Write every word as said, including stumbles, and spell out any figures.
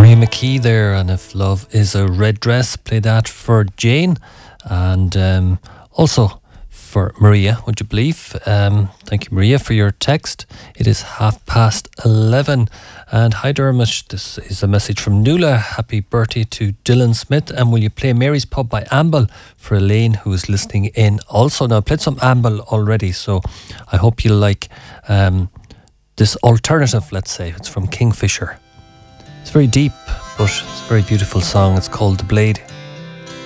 Maria McKee there, and If Love Is a Red Dress, play that for Jane, and um, also for Maria, would you believe? Um, thank you, Maria, for your text. It is half past eleven. And hi, Dermot. This is a message from Nuala. Happy birthday to Dylan Smith. And will you play Mary's Pub by Amble for Elaine, who is listening in also? Now, I played some Amble already, so I hope you like um, this alternative, let's say. It's from Kingfisher. It's very deep, but it's a very beautiful song. It's called The Blade.